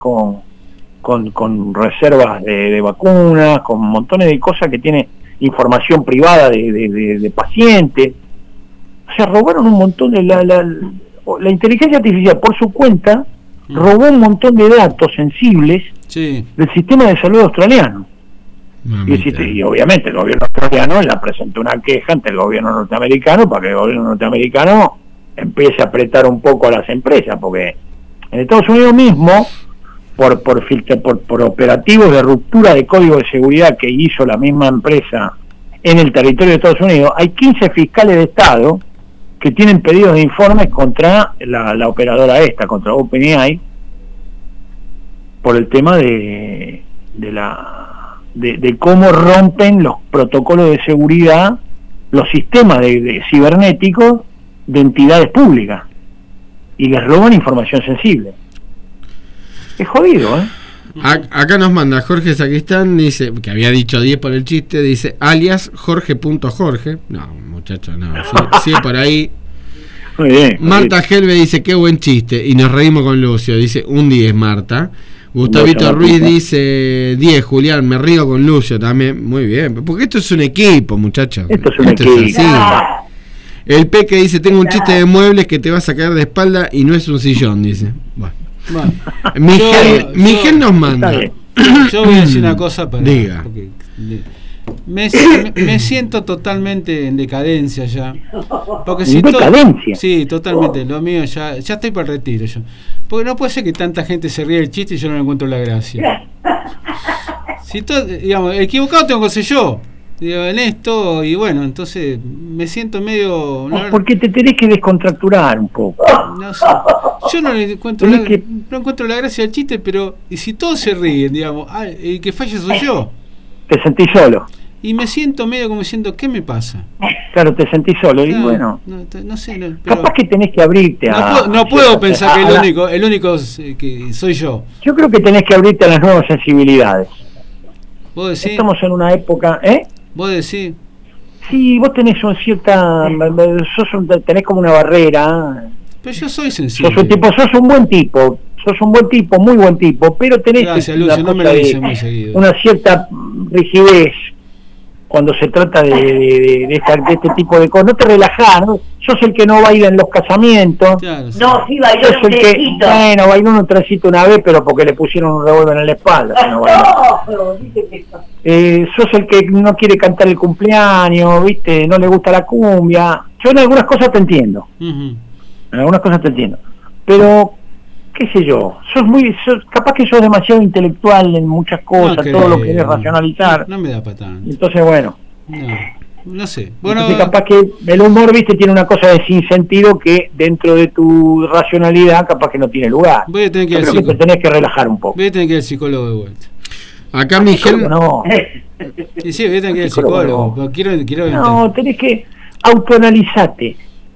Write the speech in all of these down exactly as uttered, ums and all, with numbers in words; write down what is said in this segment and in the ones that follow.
con, con, con reservas de, de vacunas, con montones de cosas que tiene información privada de, de, de, de pacientes. O sea, robaron un montón de la, la, la inteligencia artificial por su cuenta mm. robó un montón de datos sensibles sí. del sistema de salud australiano. Y, el, y obviamente el gobierno australiano le presentó una queja ante el gobierno norteamericano para que el gobierno norteamericano empiece a apretar un poco a las empresas, porque en Estados Unidos mismo por por, por por operativos de ruptura de código de seguridad que hizo la misma empresa en el territorio de Estados Unidos, hay quince fiscales de estado que tienen pedidos de informes contra la, la operadora esta, contra OpenAI, por el tema de de la De, de cómo rompen los protocolos de seguridad, los sistemas de, de cibernéticos de entidades públicas y les roban información sensible. Es jodido, ¿eh? Acá nos manda Jorge Sacristán, dice, que había dicho diez por el chiste, dice alias Jorge.Jorge. No, muchacho, no, sigue sí, por ahí. Muy bien. Marta Helve dice, qué buen chiste, y nos reímos con Lucio, dice, un diez Marta. Gustavito Ruiz dice diez, Julián, me río con Lucio también. Muy bien, porque esto es un equipo, muchachos. Esto es un esto equipo. Es el Peque dice, tengo un chiste de muebles que te vas a caer de espalda y no es un sillón, dice. Bueno. Bueno. Miguel, yo, Miguel yo, nos manda. Yo voy a decir una cosa para... Diga. Porque, me, me siento totalmente en decadencia ya. Porque si ¿En decadencia? To- sí, totalmente. Lo mío ya, ya estoy para el retiro yo. Porque no puede ser que tanta gente se ríe del chiste y yo no le encuentro la gracia. Si todo, digamos, equivocado tengo que ser yo, digo, en esto, y bueno, entonces me siento medio... No, porque te tenés que descontracturar un poco. No sé. Yo no le encuentro la, que... no encuentro la gracia del chiste, pero y si todos se ríen, digamos, ah, el que falla soy yo. Te sentís solo. Y me siento medio como diciendo, ¿qué me pasa? Claro, te sentís solo, no, y bueno, no, no sé, no, pero capaz que tenés que abrirte a... No puedo, no puedo pensar que el único, el único que soy yo. Yo creo que tenés que abrirte a las nuevas sensibilidades. ¿Vos decís? Estamos en una época, ¿eh? ¿Vos decís? Sí, vos tenés una cierta... Sos un, tenés como una barrera. Pero yo soy sensible. Sos un tipo, sos un buen tipo, sos un buen tipo, muy buen tipo, pero tenés... Gracias, Lucio, no me lo dice muy seguido. Una cierta rigidez cuando se trata de, de, de, de, esta, de este tipo de cosas. No te relajás, ¿no? Sos el que no baila en los casamientos. Claro, sí. No, sí bailó sos un el que, trecito. bueno, bailó un trecito una vez, pero porque le pusieron un revólver en la espalda. No, pero dice que eso. Eh, sos el que no quiere cantar el cumpleaños, ¿viste? No le gusta la cumbia. Yo en algunas cosas te entiendo. Uh-huh. En algunas cosas te entiendo. Pero... qué sé yo, sos muy, sos, capaz que sos demasiado intelectual en muchas cosas, no, que, todo lo querés racionalizar. No, no me da para tanto. Entonces, bueno. No, no sé. Bueno, entonces, capaz que el humor, viste, tiene una cosa de sin sentido que dentro de tu racionalidad capaz que no tiene lugar. Voy a tener que, yo creo que te tenés que relajar un poco. Voy a tener que ir al psicólogo de vuelta. Acá Miguel... No. Y sí, voy a tener que ir al psicólogo. No, quiero, quiero no tenés que autoanalizarte.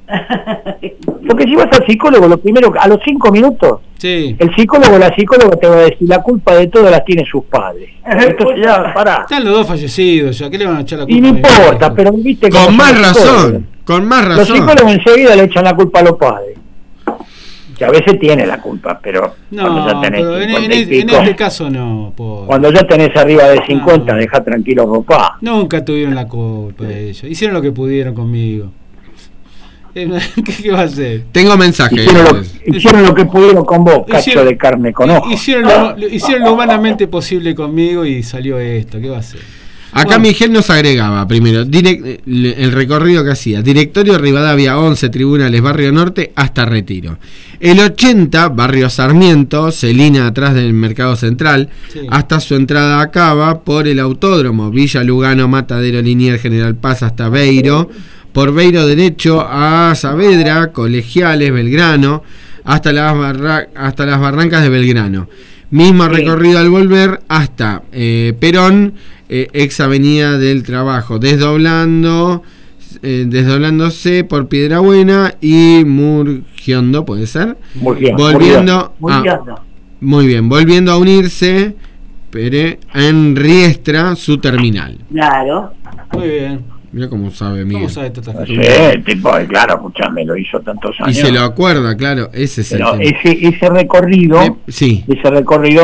Porque si vas al psicólogo, lo primero, a los cinco minutos, sí. el psicólogo o la psicóloga te va a decir, la culpa de todo las tienen sus padres. Entonces ya, pará. Están los dos fallecidos ya, ¿qué le van a echar la culpa? Y no importa, pero viste que... Con más razón, con más razón. Los psicólogos enseguida le echan la culpa a los padres. Que a veces tiene la culpa, pero... No, ya tenés pero en, en, pico, en este caso no. Por... Cuando ya tenés arriba de cincuenta, no. Deja tranquilo a papá. Nunca tuvieron la culpa de ellos. Hicieron lo que pudieron conmigo. ¿Qué, ¿Qué va a hacer? Tengo mensaje. Hicieron lo, hicieron lo que pudieron con vos, cacho hicieron, de carne con ojo. Hicieron lo, hicieron lo humanamente posible conmigo y salió esto. ¿Qué va a hacer? Acá bueno. Miguel nos agregaba primero direct, el recorrido que hacía: Directorio Rivadavia once, Tribunales, Barrio Norte, hasta Retiro. El ochenta, Barrio Sarmiento, Celina atrás del Mercado Central, sí. Hasta su entrada a Cava, por el Autódromo, Villa Lugano, Matadero, Liniers, General Paz hasta Beiro. Por Beiro derecho a Saavedra, Colegiales, Belgrano, hasta las, barra- hasta las Barrancas de Belgrano. Mismo recorrido al volver hasta eh, Perón, eh, ex Avenida del Trabajo, desdoblando, eh, desdoblándose por Piedrabuena y Murgiondo, ¿puede ser? Murgiondo. Volviendo, Murgiondo. A, muy bien, volviendo a unirse, pero en Riestra, su terminal. Claro. Muy bien. Mira cómo sabe Miguel. ¿Cómo sabe esta No tarjeta? sé, el tipo, claro, escuchame, lo hizo tantos Y años. se lo acuerda, claro, ese es Pero el tema. ese, ese recorrido, Eh, sí. ese recorrido